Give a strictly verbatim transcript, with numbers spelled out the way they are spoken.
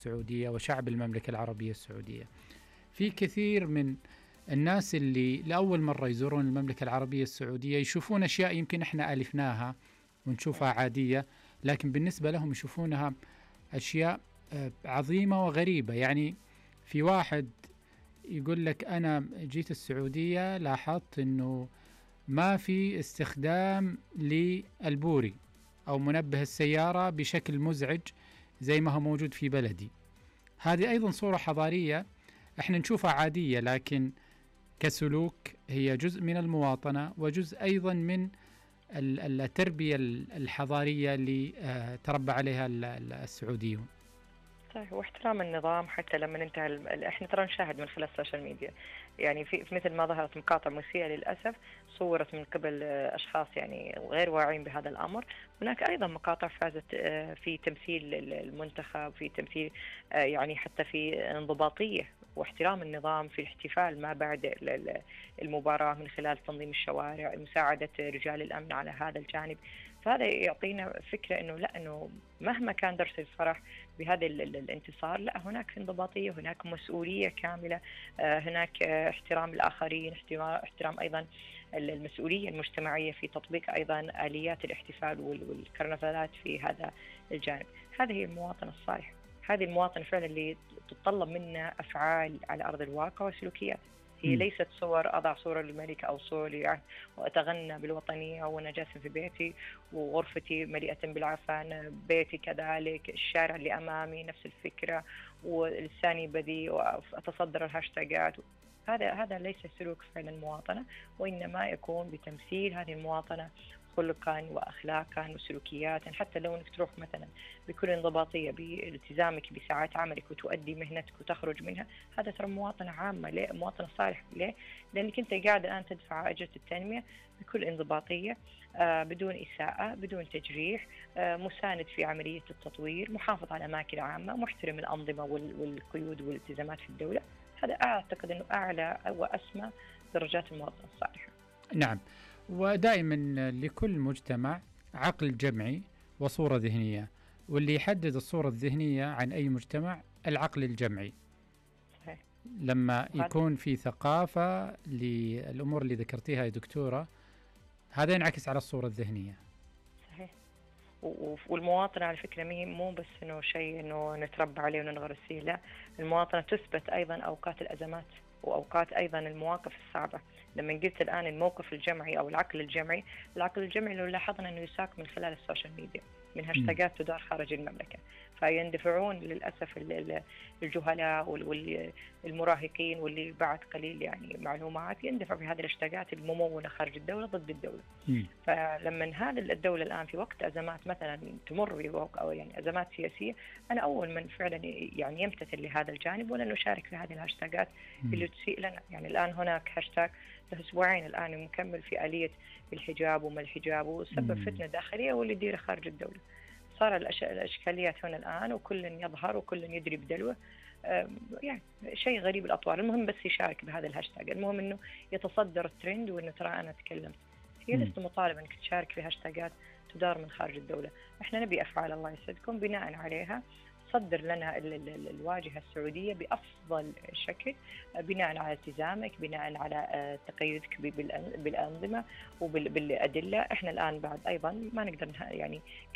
السعودية وشعب المملكة العربية السعودية. في كثير من الناس اللي لأول مرة يزورون المملكة العربية السعودية يشوفون أشياء يمكن إحنا ألفناها ونشوفها عادية، لكن بالنسبة لهم يشوفونها أشياء عظيمة وغريبة. يعني في واحد يقول لك أنا جيت السعودية لاحظت أنه ما في استخدام للبوري أو منبه السيارة بشكل مزعج زي ما هو موجود في بلدي. هذه أيضا صورة حضارية احنا نشوفها عادية، لكن كسلوك هي جزء من المواطنة وجزء أيضا من التربية الحضارية اللي تربى عليها السعوديون. صحيح، واحترام النظام. حتى لما انتهى ال... احنا ترى نشاهد من خلال السوشيال ميديا، يعني في مثل ما ظهرت مقاطع مسيئة للأسف صورت من قبل أشخاص يعني غير واعين بهذا الأمر. هناك أيضا مقاطع فازت في تمثيل المنتخب، في تمثيل يعني حتى في انضباطية واحترام النظام في الاحتفال ما بعد المباراة من خلال تنظيم الشوارع، مساعدة رجال الأمن على هذا الجانب. فهذا يعطينا فكرة أنه لا، أنه مهما كان درس الفرح بهذا الانتصار، لا، هناك انضباطية، هناك مسؤولية كاملة، هناك احترام الآخرين، احترام أيضا المسؤولية المجتمعية في تطبيق أيضا آليات الاحتفال والكرنفالات في هذا الجانب. هذه هي المواطنة الصالحة، هذه المواطنة فعلا اللي تتطلب منا أفعال على أرض الواقع وسلوكيات. هي ليست صور أضع صورة للملك أو صور وأتغنى بالوطنية وأنا جالس في بيتي وغرفتي مليئة بالعفن، بيتي كذلك، الشارع اللي أمامي نفس الفكرة، ولساني بذيء وأتصدر الهاشتاجات. هذا هذا ليس سلوك فعلا مواطنة، وإنما يكون بتمثيل هذه المواطنة خلقا واخلاقا وسلوكيات. حتى لو انك تروح مثلا بكل انضباطيه بالتزامك بساعات عملك وتؤدي مهنتك وتخرج منها، هذا ترى مواطنه عامه. ليه مواطنه صالح؟ ليه؟ لانك انت قاعد الان تدفع اجره التنميه بكل انضباطيه، آه بدون اساءه، بدون تجريح، آه مساند في عمليه التطوير، محافظ على اماكن عامه، محترم الانظمه والقيود والالتزامات في الدوله. هذا اعتقد انه اعلى واسمى درجات المواطنه الصالحه. نعم، ودائما لكل مجتمع عقل جمعي وصورة ذهنية، واللي يحدد الصورة الذهنية عن أي مجتمع العقل الجمعي. صحيح. لما يكون في ثقافة للأمور اللي ذكرتيها يا دكتورة، هذا ينعكس على الصورة الذهنية. صحيح. والمواطنة على فكرة مو بس إنه شيء إنه نتربى عليه وننغرس فيه، لا، المواطنة تثبت أيضا أوقات الأزمات وأوقات أيضا المواقف الصعبة. لما قلت الآن الموقف الجمعي أو العقل الجمعي، العقل الجمعي لو لاحظنا أنه يساق من خلال السوشيال ميديا، من هاشتاجات تدار خارج المملكة، فيندفعون للأسف الجهلاء والمراهقين واللي بعد قليل يعني معلومات يندفعوا في هذه الهاشتاجات الممونة خارج الدولة ضد الدولة. م. فلما هذه الدولة الآن في وقت أزمات مثلا تمر بوقت أو يعني أزمات سياسية، أنا أول من فعلا يعني يمتثل لهذا الجانب ولا نشارك في هذه الهاشتاجات م. اللي تسيء لنا. يعني الآن هناك هاشتاج له أسبوعين الآن مكمل في آلية الحجاب وما الحجاب، وسبب فتنة داخلية واللي يدير خارج الدولة. صار الأش... الأشكاليات هنا الآن وكل يظهر وكل يدري بدلوه، يعني شيء غريب الأطوار. المهم بس يشارك بهذا الهاشتاج، المهم إنه يتصدر الترند وإنه ترى أنا تكلمت. هي لست مطالبة إنك تشارك في هاشتاجات تدار من خارج الدولة. إحنا نبي أفعال الله يسعدكم بناء عليها صدر لنا الواجهة السعودية بأفضل شكل بناء على التزامك، بناء على تقيدك بالأنظمة وبالأدلة. إحنا الآن بعد أيضا ما نقدر يعني